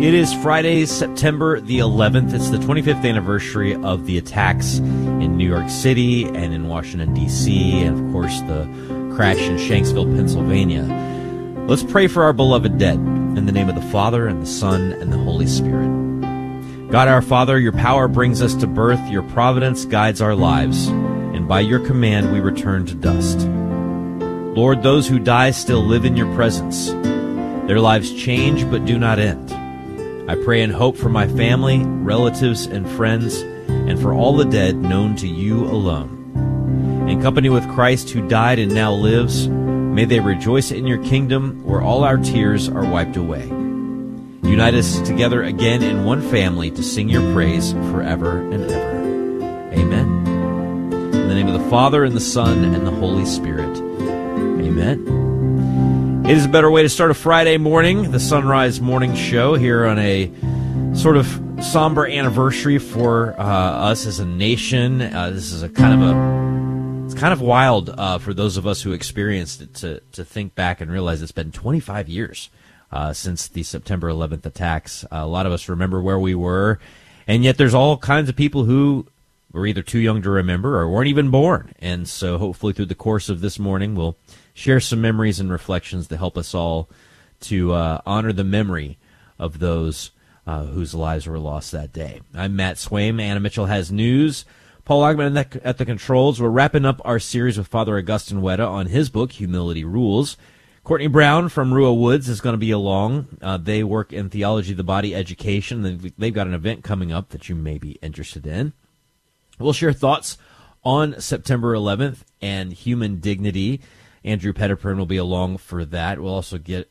It is Friday, September the 11th. It's the 25th anniversary of the attacks in New York City and in Washington, D.C., and, of course, the crash in Shanksville, Pennsylvania. Let's pray for our beloved dead in the name of the Father, and the Son, and the Holy Spirit. God, our Father, your power brings us to birth, your providence guides our lives, and by your command we return to dust. Lord, those who die still live in your presence. Their lives change but do not end. I pray and hope for my family, relatives, and friends, and for all the dead known to you alone. In company with Christ who died and now lives, may they rejoice in your kingdom where all our tears are wiped away. Unite us together again in one family to sing your praise forever and ever. Amen. In the name of the Father, and the Son, and the Holy Spirit. Amen. It is a better way to start a Friday morning, the Sunrise Morning Show, here on a sort of somber anniversary for us as a nation. This is it's kind of wild for those of us who experienced it to think back and realize it's been 25 years since the September 11th attacks. A lot of us remember where we were, and yet there's all kinds of people who were either too young to remember or weren't even born. And so hopefully through the course of this morning, we'll share some memories and reflections to help us all to honor the memory of those whose lives were lost that day. I'm Matt Swaim. Anna Mitchell has news. Paul Ogman at the controls. We're wrapping up our series with Father Augustine Wetta on his book, Humility Rules. Courtney Brown from Rua Woods is going to be along. They work in theology of the body education. They've got an event coming up that you may be interested in. We'll share thoughts on September 11th and human dignity. Andrew Petterpern will be along for that. We'll also get,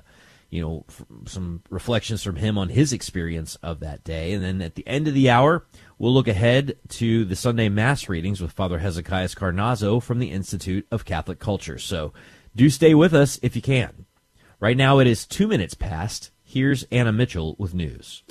some reflections from him on his experience of that day. And then at the end of the hour, we'll look ahead to the Sunday Mass readings with Father Hezekiah Carnazzo from the Institute of Catholic Culture. So do stay with us if you can. Right now it is 2 minutes past. Here's Anna Mitchell with news.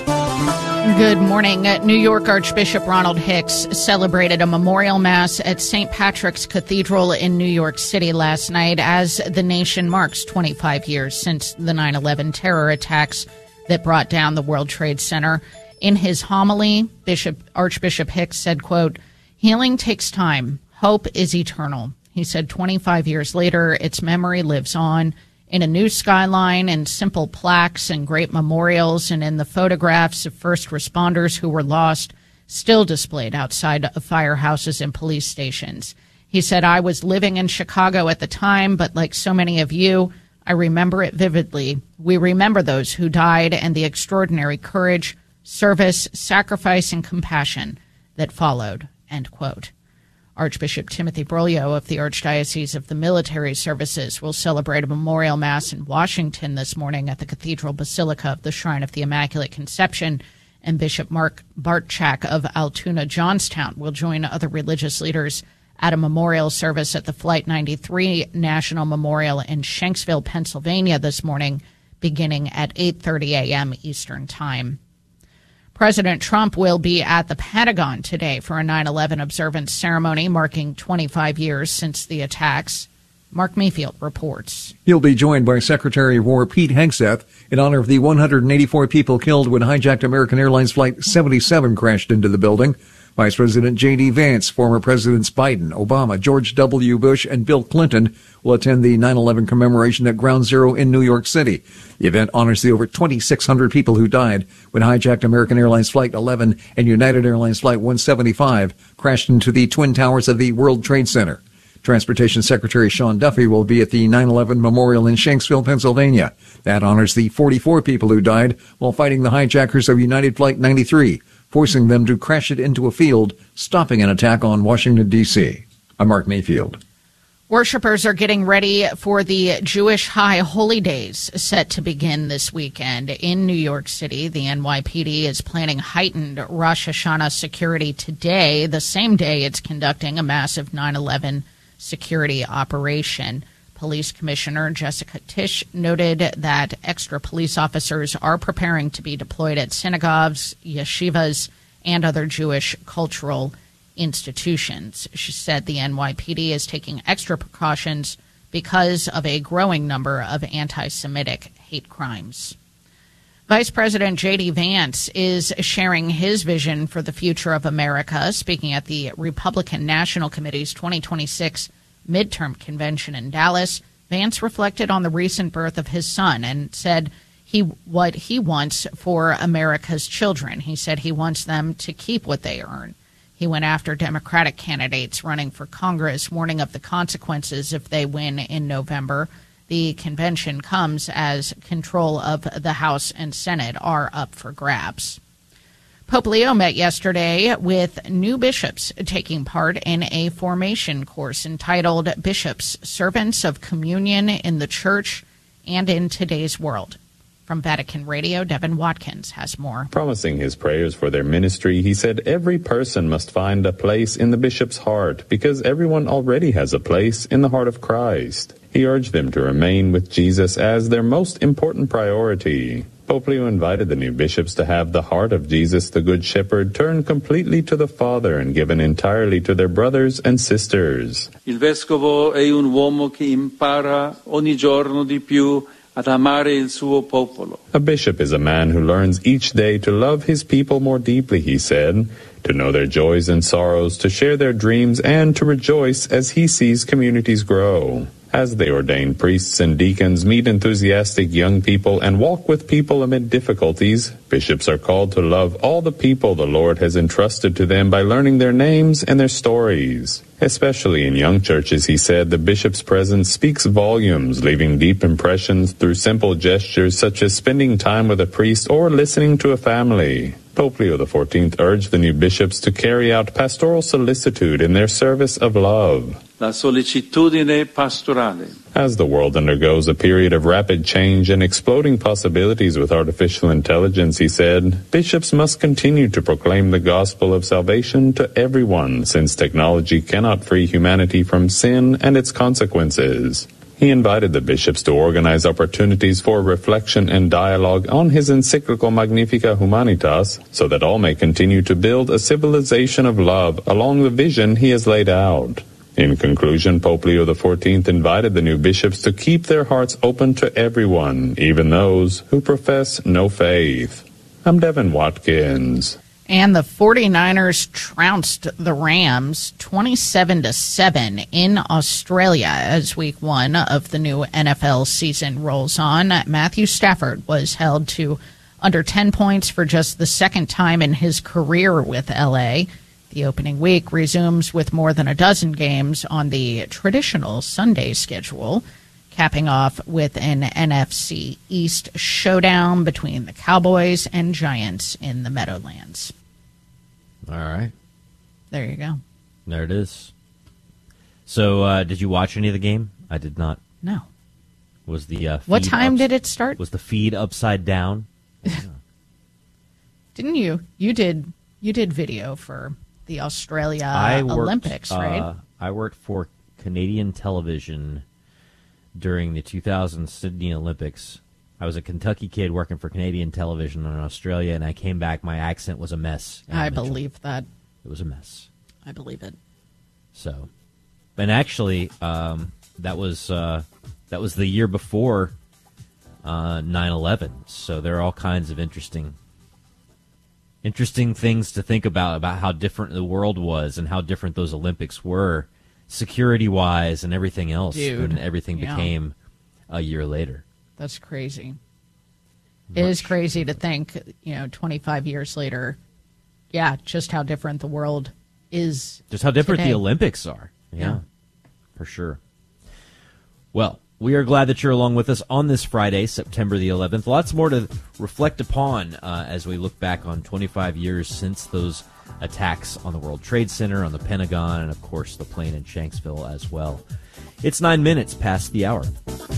Good morning. New York Archbishop Ronald Hicks celebrated a memorial mass at St. Patrick's Cathedral in New York City last night as the nation marks 25 years since the 9/11 terror attacks that brought down the World Trade Center. In his homily, Archbishop Hicks said, quote, "Healing takes time. Hope is eternal." He said 25 years later, its memory lives on in a new skyline and simple plaques and great memorials, and in the photographs of first responders who were lost, still displayed outside of firehouses and police stations. He said, "I was living in Chicago at the time, but like so many of you, I remember it vividly. We remember those who died and the extraordinary courage, service, sacrifice, and compassion that followed," end quote. Archbishop Timothy Broglio of the Archdiocese of the Military Services will celebrate a memorial mass in Washington this morning at the Cathedral Basilica of the Shrine of the Immaculate Conception, and Bishop Mark Bartchak of Altoona Johnstown will join other religious leaders at a memorial service at the Flight 93 National Memorial in Shanksville, Pennsylvania this morning, beginning at 8:30 a.m. Eastern Time. President Trump will be at the Pentagon today for a 9/11 observance ceremony marking 25 years since the attacks. Mark Mayfield reports. He'll be joined by Secretary of War Pete Hegseth in honor of the 184 people killed when hijacked American Airlines Flight 77 crashed into the building. Vice President J.D. Vance, former Presidents Biden, Obama, George W. Bush, and Bill Clinton will attend the 9/11 commemoration at Ground Zero in New York City. The event honors the over 2,600 people who died when hijacked American Airlines Flight 11 and United Airlines Flight 175 crashed into the Twin Towers of the World Trade Center. Transportation Secretary Sean Duffy will be at the 9/11 Memorial in Shanksville, Pennsylvania. That honors the 44 people who died while fighting the hijackers of United Flight 93, forcing them to crash it into a field, stopping an attack on Washington, D.C. I'm Mark Mayfield. Worshippers are getting ready for the Jewish High Holy Days set to begin this weekend in New York City. The NYPD is planning heightened Rosh Hashanah security today, the same day it's conducting a massive 9/11 security operation. Police Commissioner Jessica Tisch noted that extra police officers are preparing to be deployed at synagogues, yeshivas, and other Jewish cultural institutions. She said the NYPD is taking extra precautions because of a growing number of anti-Semitic hate crimes. Vice President J.D. Vance is sharing his vision for the future of America, speaking at the Republican National Committee's 2026 midterm convention in Dallas. Vance reflected on the recent birth of his son and said what he wants for America's children. He said he wants them to keep what they earn. He went after Democratic candidates running for Congress, warning of the consequences if they win in November. The convention comes as control of the House and Senate are up for grabs. Pope Leo met yesterday with new bishops taking part in a formation course entitled Bishops, Servants of Communion in the Church and in Today's World. From Vatican Radio, Devin Watkins has more. Promising his prayers for their ministry, he said every person must find a place in the bishop's heart because everyone already has a place in the heart of Christ. He urged them to remain with Jesus as their most important priority. Pope Leo invited the new bishops to have the heart of Jesus, the Good Shepherd, turned completely to the Father and given entirely to their brothers and sisters. Il vescovo è un uomo che impara ogni giorno di più ad amare il suo popolo. A bishop is a man who learns each day to love his people more deeply, he said, to know their joys and sorrows, to share their dreams, and to rejoice as he sees communities grow. As they ordain priests and deacons, meet enthusiastic young people, and walk with people amid difficulties, bishops are called to love all the people the Lord has entrusted to them by learning their names and their stories. Especially in young churches, he said, the bishop's presence speaks volumes, leaving deep impressions through simple gestures such as spending time with a priest or listening to a family. Pope Leo XIV urged the new bishops to carry out pastoral solicitude in their service of love. La sollecitudine pastorale. As the world undergoes a period of rapid change and exploding possibilities with artificial intelligence, he said, bishops must continue to proclaim the gospel of salvation to everyone, since technology cannot free humanity from sin and its consequences. He invited the bishops to organize opportunities for reflection and dialogue on his encyclical Magnificat Humanitas, so that all may continue to build a civilization of love along the vision he has laid out. In conclusion, Pope Leo XIV invited the new bishops to keep their hearts open to everyone, even those who profess no faith. I'm Devin Watkins. And the 49ers trounced the Rams 27-7 in Australia as week one of the new NFL season rolls on. Matthew Stafford was held to under 10 points for just the second time in his career with L.A. The opening week resumes with more than a dozen games on the traditional Sunday schedule, capping off with an NFC East showdown between the Cowboys and Giants in the Meadowlands. All right. There you go. There it is. So, did you watch any of the game? I did not. No. Was the what time did it start? Was the feed upside down? Didn't you? You did video for the Australia Olympics, right? I worked for Canadian television during the 2000 Sydney Olympics. I was a Kentucky kid working for Canadian television in Australia, and I came back. My accent was a mess. I believe that. It was a mess. I believe it. So, and actually, that was the year before 9/11. So there are all kinds of interesting things to think about how different the world was and how different those Olympics were, security-wise and everything else. Dude, and everything became a year later. That's crazy. It is crazy to think, 25 years later, just how different the world is. Just how different today. the Olympics are. Yeah, for sure. Well, we are glad that you're along with us on this Friday, September the 11th. Lots more to reflect upon as we look back on 25 years since those attacks on the World Trade Center, on the Pentagon, and, of course, the plane in Shanksville as well. It's 9 minutes past the hour.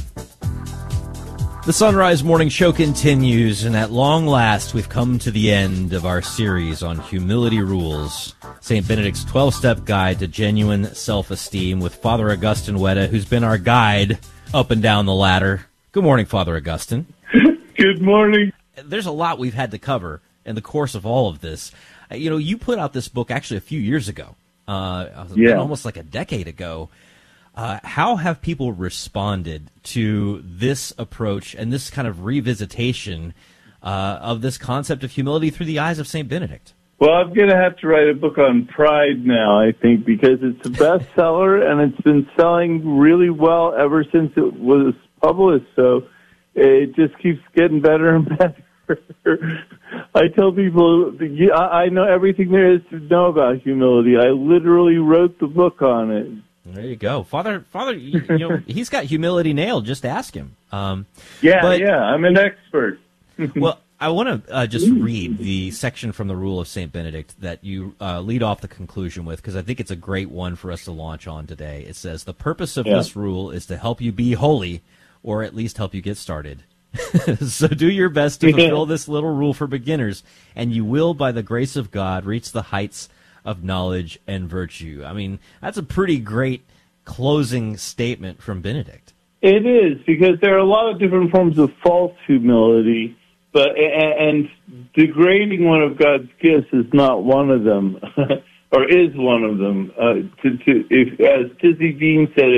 The Sunrise Morning Show continues, and at long last, we've come to the end of our series on humility rules, St. Benedict's 12-step guide to genuine self-esteem with Father Augustine Wetta, who's been our guide up and down the ladder. Good morning, Father Augustine. Good morning. There's a lot we've had to cover in the course of all of this. You put out this book actually a few years ago, almost like a decade ago. How have people responded to this approach and this kind of revisitation of this concept of humility through the eyes of St. Benedict. Well, I'm going to have to write a book on pride now, I think, because it's a bestseller and it's been selling really well ever since it was published. So it just keeps getting better and better. I tell people, I know everything there is to know about humility. I literally wrote the book on it. There you go. Father, he's got humility nailed. Just ask him. I'm an expert. Well, I want to just read the section from the Rule of St. Benedict that you lead off the conclusion with, because I think it's a great one for us to launch on today. It says, the purpose of this rule is to help you be holy, or at least help you get started. So do your best to fulfill this little rule for beginners, and you will, by the grace of God, reach the heights of knowledge and virtue. I mean, that's a pretty great closing statement from Benedict. It is, because there are a lot of different forms of false humility. And degrading one of God's gifts is not one of them, or is one of them. As Tizzy Dean said,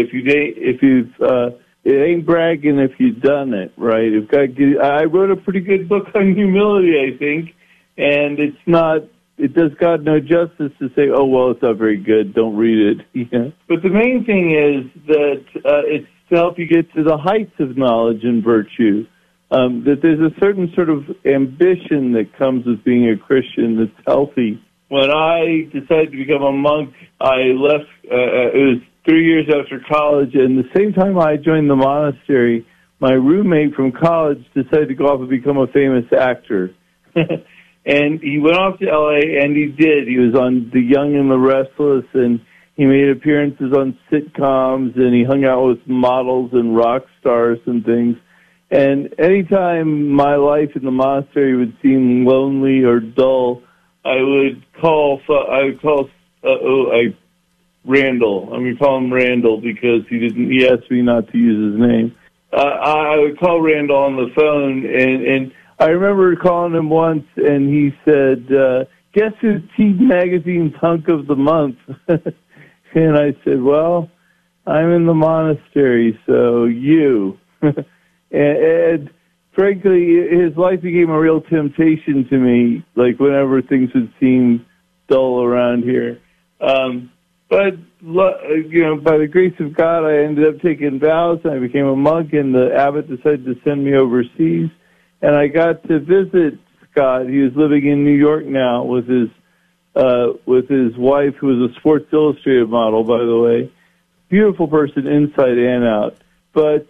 it ain't bragging if you've done it, right? I wrote a pretty good book on humility, I think, and it does God no justice to say, oh, well, it's not very good, don't read it. Yeah. But the main thing is that it's to help you get to the heights of knowledge and virtue. That there's a certain sort of ambition that comes with being a Christian that's healthy. When I decided to become a monk, I left, it was 3 years after college, and the same time I joined the monastery, my roommate from college decided to go off and become a famous actor. And he went off to L.A., and he did. He was on The Young and the Restless, and he made appearances on sitcoms, and he hung out with models and rock stars and things. And anytime my life in the monastery would seem lonely or dull, I would call Randall. I'm going to call him Randall because he asked me not to use his name. I would call Randall on the phone, and I remember calling him once, and he said, guess who's Teen Magazine's Hunk of the Month? And I said, well, I'm in the monastery, so you. And frankly, his life became a real temptation to me, like whenever things would seem dull around here. But, by the grace of God, I ended up taking vows, and I became a monk, and the abbot decided to send me overseas. And I got to visit Scott. He was living in New York now with his wife, who was a Sports Illustrated model, by the way. Beautiful person inside and out. But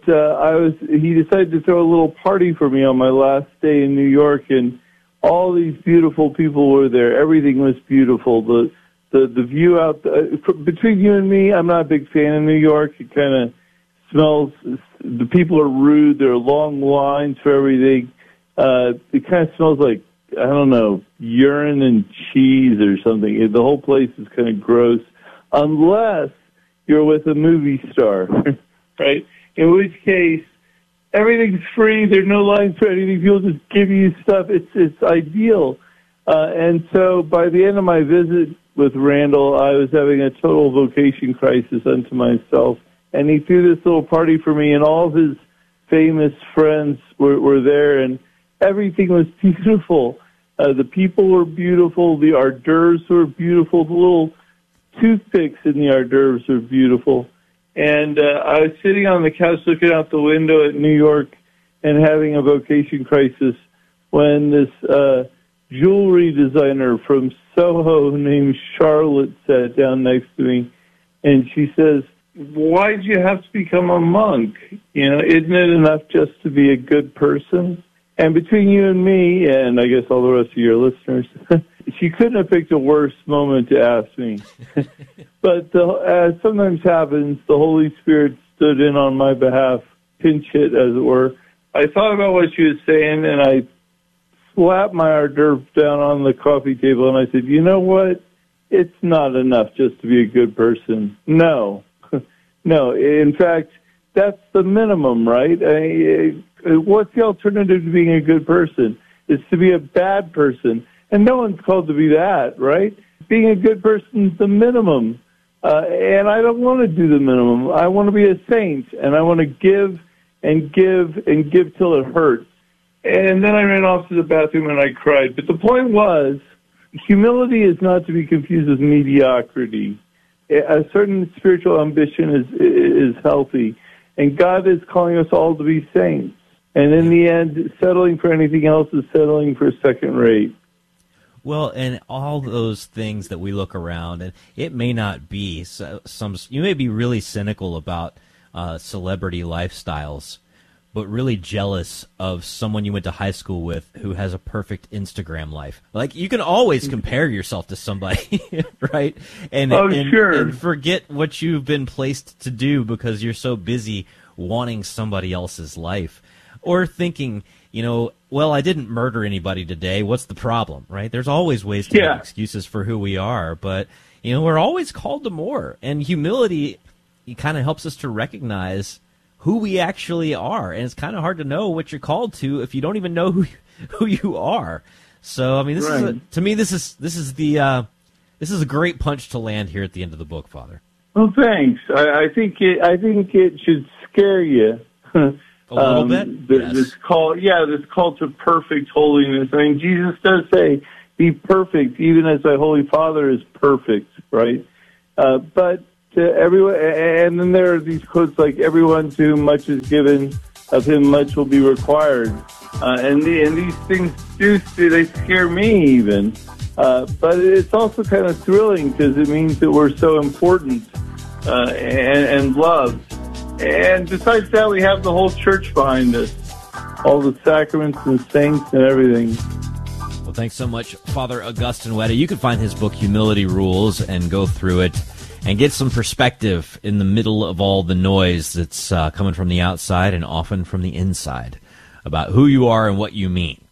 he decided to throw a little party for me on my last day in New York, and all these beautiful people were there. Everything was beautiful. The view out between you and me, I'm not a big fan of New York. It kind of smells. The people are rude. There are long lines for everything. It kind of smells like, I don't know, urine and cheese or something. The whole place is kind of gross, unless you're with a movie star, right? In which case, everything's free. There are no lines for anything. People just give you stuff. It's ideal. And so by the end of my visit with Randall, I was having a total vocation crisis unto myself. And he threw this little party for me, and all of his famous friends were there, and everything was beautiful. The people were beautiful. The hors d'oeuvres were beautiful. The little toothpicks in the hors d'oeuvres were beautiful. And I was sitting on the couch looking out the window at New York and having a vocation crisis when this jewelry designer from Soho named Charlotte sat down next to me, and she says, why did you have to become a monk? Isn't it enough just to be a good person? And between you and me, and I guess all the rest of your listeners, she couldn't have picked a worse moment to ask me. But as sometimes happens, the Holy Spirit stood in on my behalf, pinch hit, as it were. I thought about what she was saying, and I slapped my hors d'oeuvre down on the coffee table, and I said, you know what? It's not enough just to be a good person. No. No. In fact, that's the minimum, right? What's the alternative to being a good person? It's to be a bad person. And no one's called to be that, right? Being a good person is the minimum. And I don't want to do the minimum. I want to be a saint, and I want to give and give and give till it hurts. And then I ran off to the bathroom and I cried. But the point was, humility is not to be confused with mediocrity. A certain spiritual ambition is healthy. And God is calling us all to be saints. And in the end, settling for anything else is settling for second rate. Well, and all those things that we look around, and it may not be you may be really cynical about celebrity lifestyles, but really jealous of someone you went to high school with who has a perfect Instagram life. Like, you can always compare yourself to somebody, right? And forget what you've been placed to do because you're so busy wanting somebody else's life. Or thinking, well, I didn't murder anybody today. What's the problem, right? There's always ways to make excuses for who we are, but, we're always called to more. And humility, it kind of helps us to recognize who we actually are. And it's kind of hard to know what you're called to if you don't even know who you are. So, I mean, this is a great punch to land here at the end of the book, Father. Well, thanks. I think it should scare you. A little bit? This call to perfect holiness. I mean, Jesus does say, be perfect, even as thy Holy Father is perfect, right? But to everyone, and then there are these quotes like, everyone to whom much is given, of him much will be required. And these things they scare me even. But it's also kind of thrilling because it means that we're so important and loved. And besides that, we have the whole church behind us, all the sacraments and saints and everything. Well, thanks so much, Father Augustine Wette. You can find his book, Humility Rules, and go through it and get some perspective in the middle of all the noise that's coming from the outside and often from the inside about who you are and what you mean.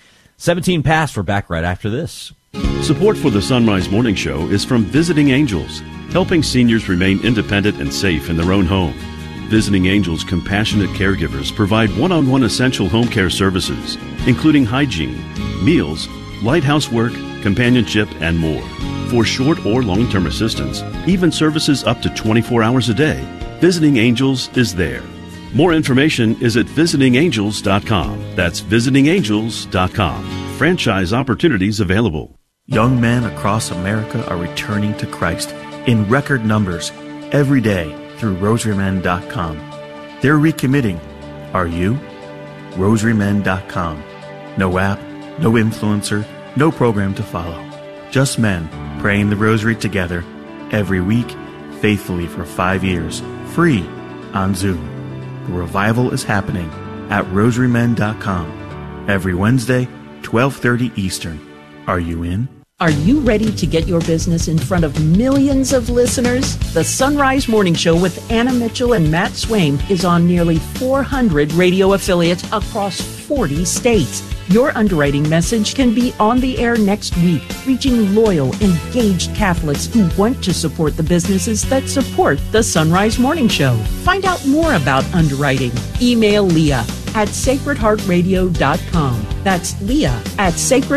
17 past, we're back right after this. Support for the Sunrise Morning Show is from Visiting Angels, helping seniors remain independent and safe in their own home. Visiting Angels compassionate caregivers provide one-on-one essential home care services, including hygiene, meals, light housework, companionship, and more. For short or long-term assistance, even services up to 24 hours a day, Visiting Angels is there. More information is at visitingangels.com. That's visitingangels.com. Franchise opportunities available. Young men across America are returning to Christ in record numbers every day through rosarymen.com. They're recommitting. Are you? rosarymen.com. No app, no influencer, no program to follow. Just men praying the rosary together every week, faithfully for 5 years, free on Zoom. The revival is happening at rosarymen.com every Wednesday, 12:30 Eastern. Are you in? Are you ready to get your business in front of millions of listeners? The Sunrise Morning Show with Anna Mitchell and Matt Swain is on nearly 400 radio affiliates across 40 states. Your underwriting message can be on the air next week, reaching loyal, engaged Catholics who want to support the businesses that support the Sunrise Morning Show. Find out more about underwriting. Email Leah at sacredheartradio.com. That's Leah at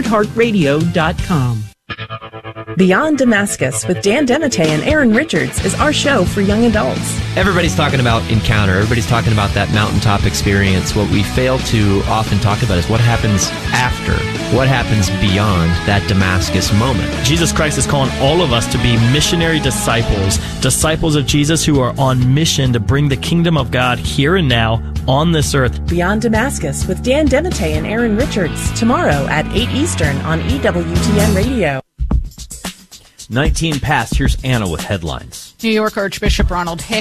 sacredheartradio.com. Beyond Damascus with Dan Demete and Aaron Richards is our show for young adults. Everybody's talking about encounter. Everybody's talking about that mountaintop experience. What we fail to often talk about is what happens after, what happens beyond that Damascus moment. Jesus Christ is calling all of us to be missionary disciples, disciples of Jesus who are on mission to bring the kingdom of God here and now on this earth. Beyond Damascus with Dan Demete and Aaron Richards, tomorrow at 8 Eastern on EWTN Radio. 19 past, here's Anna with headlines. New York Archbishop Ronald Hicks